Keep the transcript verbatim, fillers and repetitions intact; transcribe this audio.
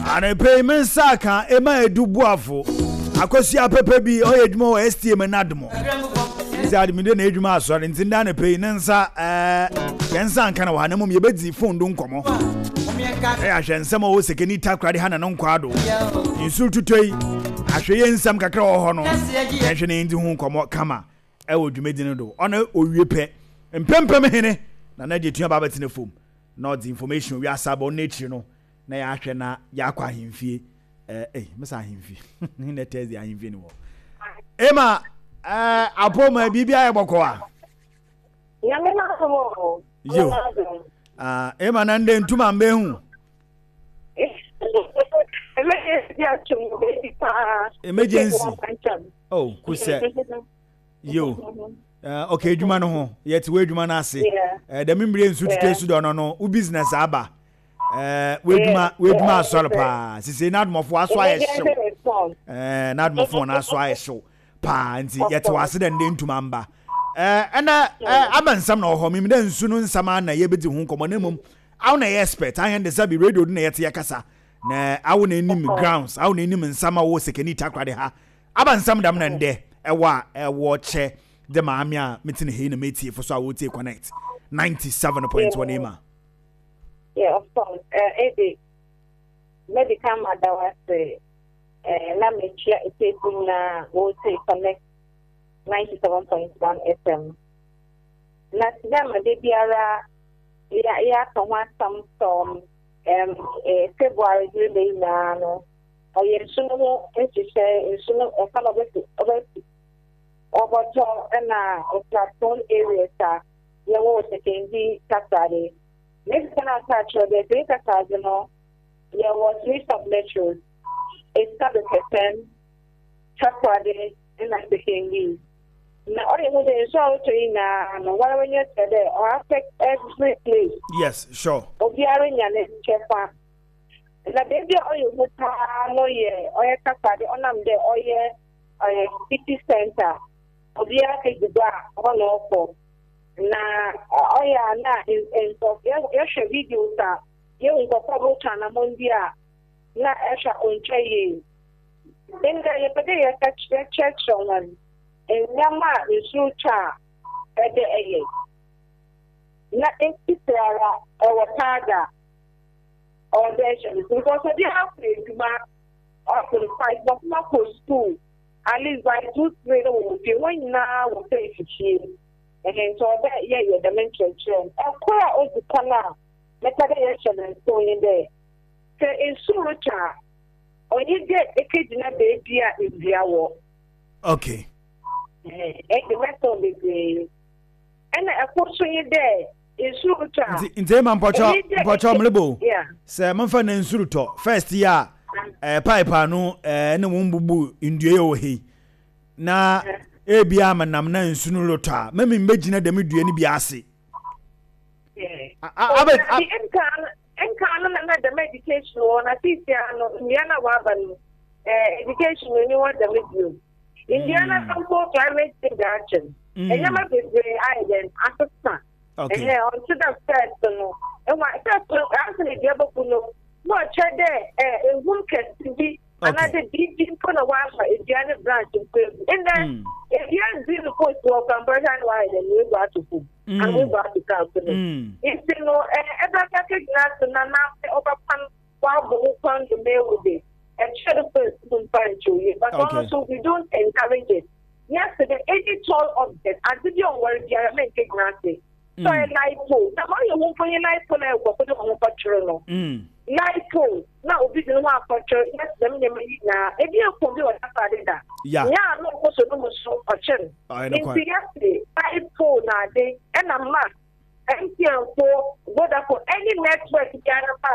Ana payment saka ema edu buafo. Akosia pepe bi o edwuma o S T M na demo. Zadi mi de na edwuma aso re ntinda na pay nsa eh yensa nka na wa na mum ye bedi phone do nkomo. Eh ahwensem o sekeni takrade ha na no nkwado. Insu tutoi ahwe yensam kakra wo ho no. Ehwe ne ndi hu nkomo kama e wo dwumedi no do. Ona owie pe. Mpempem hene na na de tua ba betene fom. Not the information we are sabo nature no. Na ya ahwe na ya kwa himfie. Eh eh mesa himfie. Ni na tezi himfie ni wo. Ema eh apoma bibia ye bokoa. Ya me na so. Yo. Ah ema na nde ntuma mbe hu. Emergency. Oh, kusa. Yo. Uh, okay, adwuma no ho. Yet we adwuma na ase. Eh da membre nsu tutu esu do no no. U business aba. Eh we adwuma we adwuma asole pa. Sisi na admofo aso aye hyew. Eh na admofo na aso aye hyew. Pa nti yet wase da nde ntuma mba. Eh ana abansam na ho mim da nsu no nsama na ye bedi hu nkomo na mum. Aw na expert. I hand the sabi radio na yet yakasa. Na awu na enim grounds awu na enim nsama wo sekeni takrade ha abansam dam na nde ewa ewo che de maami a metin he na metie for so awu tie connect ninety-seven point one ema. Yeah, of course. Uh, Eddie, medical madawa say eh na me chia eteku na wo tie connect ninety-seven point one F M. Na sidama de biara ya ya kanwa some some um uh, February day na no o ye sunu e ti se sunu e kala be be oboto na o platform area ta ye wo se kendi tatare next kana touch the data card no ye wo three sub lectures e sabe percent tatare na the kendi na o ye mo de so to ina no wala when you said or affect every place. Yes, sure. Obiara nyane chefa na baby oyo muta no ye oye kakade onam de oye oye city center obiara ke gba ono ko na oya na in so ye she video ta ye unko probo chana mondia na esha onche ye inga ye pede ye catch check on en nyama isu cha ede eye na ekitara ewo tada audition because they have to do up to five but not for school at least by two three no be when now we say fichi and so that yeah yeah the mention trend akwa o di kana meta dey shele so in there so in surucha onye get ekejina baby a indiawo okay eh e the method be and akwa so in there Nti nti ma mpọchọ mpọchọ mlebo se mfa na nsuruto first year eh pipe anu eh ne mumbubu ndue o he na e bia manam na nsunu lota mami mbegina dem due ni bia ase eh abe enka enka na na the medication ona tisia no Indiana wabanu eh education ni what the medium Indiana sample climate change action enyama be I assistant. Okay. Eh, on to the first no. And my first actually the able to know. No, check there. Eh, in one can be another deep for a while for Indiana branch in and then if you are zero post to a conversion wide and we got to put and we got to calculate. If you know, ever package not to nana over pan while the open the mail with it. And share the first to find you, but also we don't encourage it. Yesterday, any tall object, I did your work, I make it granted. So a light pole. Now you won't put your light pole and go put it on a patrol. Light pole. Now we don't want patrol. Yes, them now. If you come to what I did that. Yeah. Yeah, no, also no so patrol. I know. Yesterday, light pole now they and a mask. And here for whether for any network,